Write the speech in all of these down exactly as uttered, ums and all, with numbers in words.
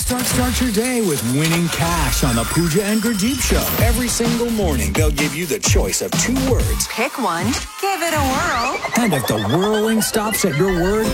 Start, start your day with winning cash on the Pooja and Gurdeep Show. Every single morning, they'll give you the choice of two words. Pick one, give it a whirl. And if the whirling stops at your word,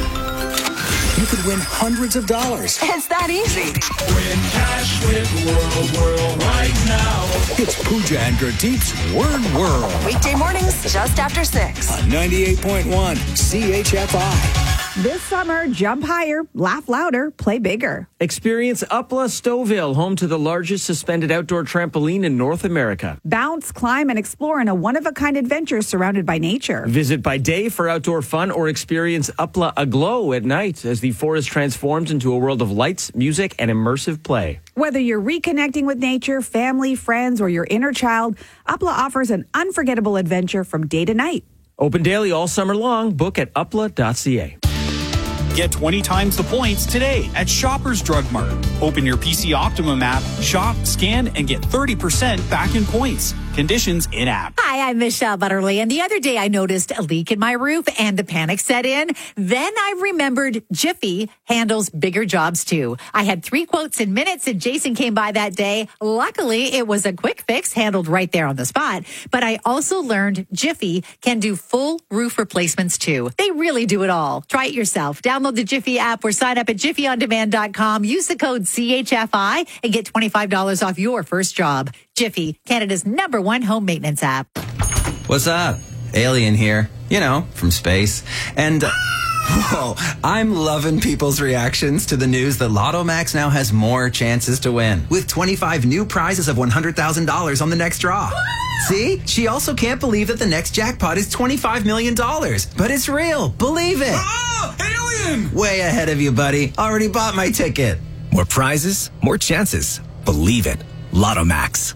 you could win hundreds of dollars. It's that easy. Win cash with Whirl Whirl right now. It's Pooja and Gurdeep's Word Whirl. Weekday mornings just after six. On ninety-eight point one C H F I. This summer, jump higher, laugh louder, play bigger. Experience Upla Stouffville, home to the largest suspended outdoor trampoline in North America. Bounce, climb, and explore in a one-of-a-kind adventure surrounded by nature. Visit by day for outdoor fun or experience Upla Aglow at night as the forest transforms into a world of lights, music, and immersive play. Whether you're reconnecting with nature, family, friends, or your inner child, Upla offers an unforgettable adventure from day to night. Open daily all summer long. Book at upla dot c a. Get twenty times the points today at Shoppers Drug Mart. Open your P C Optimum app, shop, scan, and get thirty percent back in points. Conditions in-app. Hi, I'm Michelle Butterly, and the other day I noticed a leak in my roof and the panic set in. Then I remembered Jiffy handles bigger jobs too. I had three quotes in minutes and Jason came by that day. Luckily, it was a quick fix handled right there on the spot. But I also learned Jiffy can do full roof replacements too. They really do it all. Try it yourself. Download the Jiffy app or sign up at jiffy on demand dot com. Use the code C H F I and get twenty-five dollars off your first job. Jiffy, Canada's number one home maintenance app. What's up? Alien here. You know, from space. And, uh, whoa, I'm loving people's reactions to the news that Lotto Max now has more chances to win. With twenty-five new prizes of one hundred thousand dollars on the next draw. See? She also can't believe that the next jackpot is twenty-five million dollars. But it's real. Believe it. Oh, alien! Way ahead of you, buddy. Already bought my ticket. More prizes, more chances. Believe it. Lotto Max.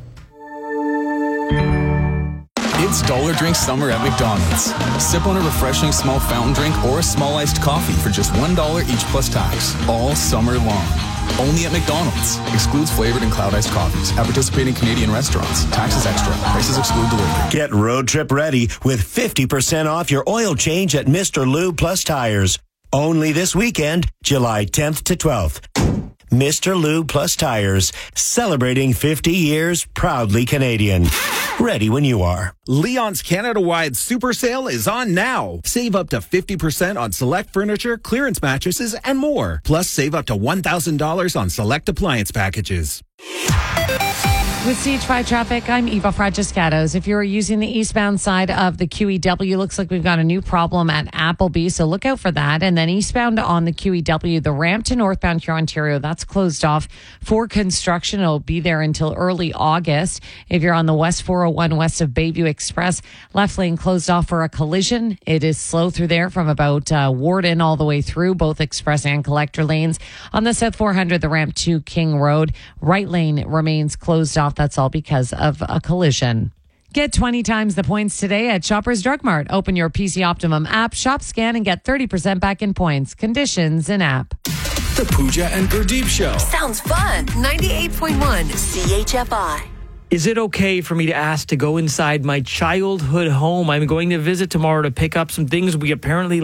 It's Dollar Drink Summer at McDonald's. Sip on a refreshing small fountain drink or a small iced coffee for just one dollar each plus tax. All summer long. Only at McDonald's. Excludes flavored and cloud iced coffees. At participating Canadian restaurants. Taxes extra. Prices exclude delivery. Get road trip ready with fifty percent off your oil change at Mister Lube Plus Tires. Only this weekend, July tenth to twelfth. Mister Lube Plus Tires, celebrating fifty years, proudly Canadian. Ready when you are. Leon's Canada-wide super sale is on now. Save up to fifty percent on select furniture, clearance mattresses, and more. Plus, save up to one thousand dollars on select appliance packages. With C H five traffic, I'm Eva Fragiscatos. If you're using the eastbound side of the Q E W, looks like we've got a new problem at Appleby, so look out for that. And then eastbound on the Q E W, the ramp to northbound here, Ontario, that's closed off for construction. It'll be there until early August. If you're on the West four oh one west of Bayview Express, left lane closed off for a collision. It is slow through there from about uh, Warden all the way through, both express and collector lanes. On the South four hundred, the ramp to King Road, right lane remains closed off. That's all because of a collision. Get twenty times the points today at Shoppers Drug Mart. Open your P C Optimum app, shop, scan, and get thirty percent back in points. Conditions in app. The Pooja and Gurdeep Show. Sounds fun. ninety-eight point one C H F I. Is it okay for me to ask to go inside my childhood home? I'm going to visit tomorrow to pick up some things we apparently